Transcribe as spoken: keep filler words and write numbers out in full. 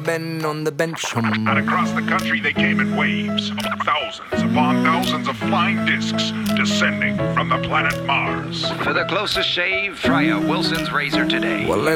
Ben on the bench. Hum. And across the country they came in waves, thousands upon thousands of flying discs descending from the planet Mars. For the closest shave, try a Wilson's razor today. Well,